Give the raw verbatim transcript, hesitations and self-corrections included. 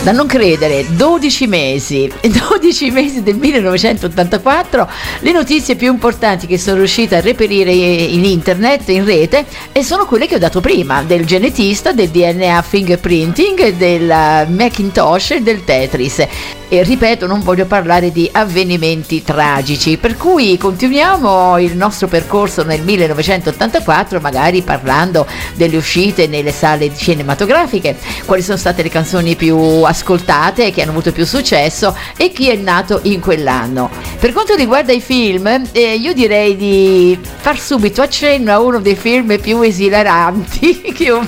Da non credere, dodici mesi, dodici mesi del millenovecentottantaquattro, le notizie più importanti che sono riuscita a reperire in internet, in rete, e sono quelle che ho dato prima, del genetista, del D N A fingerprinting, del Macintosh e del Tetris. E ripeto, non voglio parlare di avvenimenti tragici, per cui continuiamo il nostro percorso nel millenovecentottantaquattro, magari parlando delle uscite nelle sale cinematografiche, quali sono state le canzoni più ascoltate, che hanno avuto più successo e chi è nato in quell'anno. Per quanto riguarda i film, eh, io direi di far subito accenno a uno dei film più esilaranti che ho